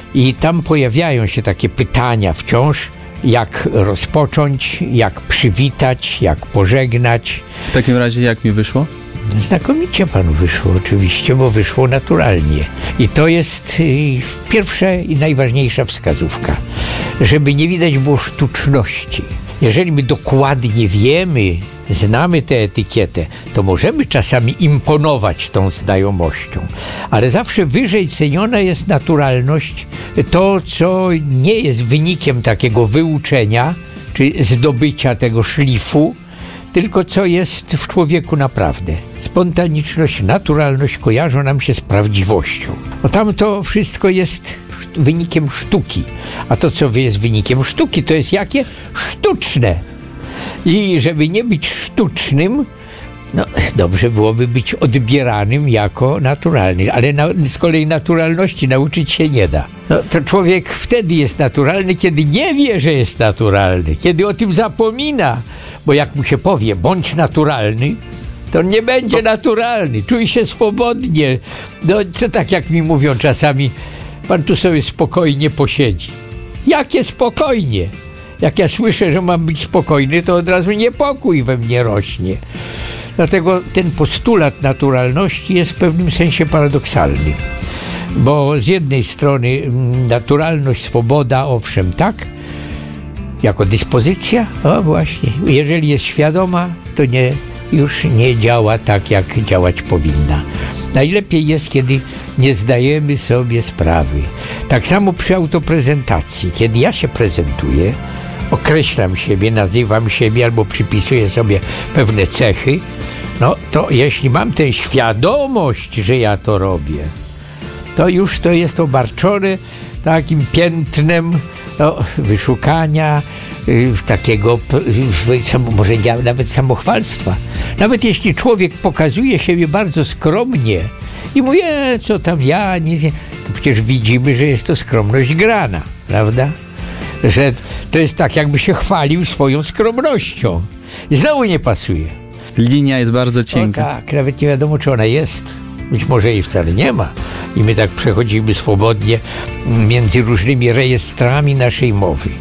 I tam pojawiają się takie pytania wciąż, jak rozpocząć, jak przywitać, jak pożegnać. W takim razie jak mi wyszło? Znakomicie panu wyszło oczywiście, bo wyszło naturalnie. I to jest pierwsza i najważniejsza wskazówka, żeby nie widać było sztuczności. Jeżeli my dokładnie wiemy, znamy tę etykietę, to możemy czasami imponować tą znajomością, ale zawsze wyżej ceniona jest naturalność, to co nie jest wynikiem takiego wyuczenia, czy zdobycia tego szlifu, tylko co jest w człowieku naprawdę. Spontaniczność, naturalność kojarzą nam się z prawdziwością. Bo tam to wszystko jest wynikiem sztuki. A to, co jest wynikiem sztuki, to jest jakie? Sztuczne. I żeby nie być sztucznym, no dobrze byłoby być odbieranym jako naturalny. Ale z kolei naturalności nauczyć się nie da. No, to człowiek wtedy jest naturalny, kiedy nie wie, że jest naturalny. Kiedy o tym zapomina. Bo jak mu się powie, bądź naturalny, to on nie będzie naturalny. Czuj się swobodnie. No to tak jak mi mówią czasami, pan tu sobie spokojnie posiedzi. Jakie spokojnie? Jak ja słyszę, że mam być spokojny, to od razu niepokój we mnie rośnie. Dlatego ten postulat naturalności jest w pewnym sensie paradoksalny. Bo z jednej strony naturalność, swoboda, owszem, tak, jako dyspozycja, o właśnie, jeżeli jest świadoma, to już nie działa tak, jak działać powinna. Najlepiej jest, kiedy nie zdajemy sobie sprawy. Tak samo przy autoprezentacji. Kiedy ja się prezentuję, określam siebie, nazywam siebie albo przypisuję sobie pewne cechy, no to jeśli mam tę świadomość, że ja to robię, to już to jest obarczone takim piętnem wyszukania, takiego może nawet samochwalstwa. Nawet jeśli człowiek pokazuje siebie bardzo skromnie i mówi, co tam ja, nic nie, to przecież widzimy, że jest to skromność grana, prawda? Że to jest tak, jakby się chwalił swoją skromnością. I znowu nie pasuje. Linia jest bardzo cienka. Tak, nawet nie wiadomo, czy ona jest. Być może jej wcale nie ma. I my tak przechodzimy swobodnie między różnymi rejestrami naszej mowy.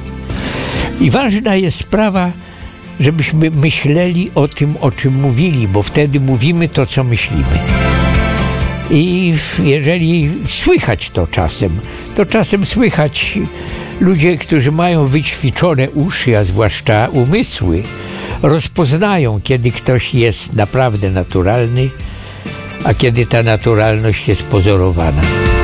I ważna jest sprawa, żebyśmy myśleli o tym, o czym mówili, bo wtedy mówimy to, co myślimy. I jeżeli słychać to czasem słychać ludzie, którzy mają wyćwiczone uszy, a zwłaszcza umysły, rozpoznają, kiedy ktoś jest naprawdę naturalny, a kiedy ta naturalność jest pozorowana.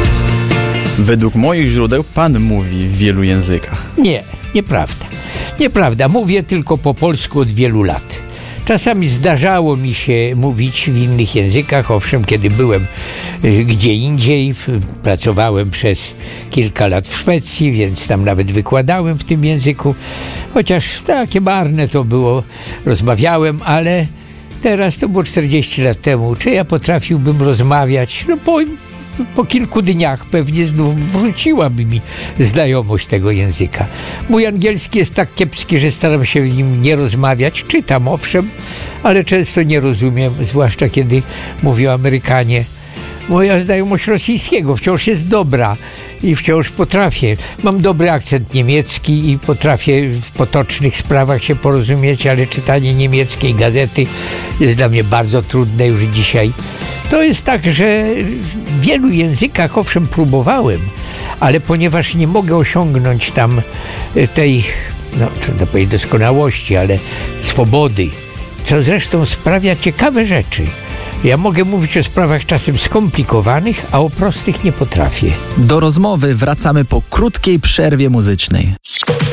Według moich źródeł pan mówi w wielu językach. Nie, nieprawda. Nieprawda, mówię tylko po polsku od wielu lat. Czasami zdarzało mi się mówić w innych językach, owszem, kiedy byłem gdzie indziej, pracowałem przez kilka lat w Szwecji, więc tam nawet wykładałem w tym języku, chociaż takie marne to było, rozmawiałem, ale teraz to było 40 lat temu. Czy ja potrafiłbym rozmawiać? No po kilku dniach pewnie znów wróciłaby mi znajomość tego języka. Mój angielski jest tak kiepski, że staram się w nim nie rozmawiać. Czytam, owszem, ale często nie rozumiem, zwłaszcza kiedy mówią Amerykanie. Moja znajomość rosyjskiego wciąż jest dobra i wciąż potrafię. Mam dobry akcent niemiecki i potrafię w potocznych sprawach się porozumieć, ale czytanie niemieckiej gazety jest dla mnie bardzo trudne już dzisiaj. To jest tak, że w wielu językach owszem próbowałem, ale ponieważ nie mogę osiągnąć tam tej, trudno powiedzieć doskonałości, ale swobody, co zresztą sprawia ciekawe rzeczy. Ja mogę mówić o sprawach czasem skomplikowanych, a o prostych nie potrafię. Do rozmowy wracamy po krótkiej przerwie muzycznej.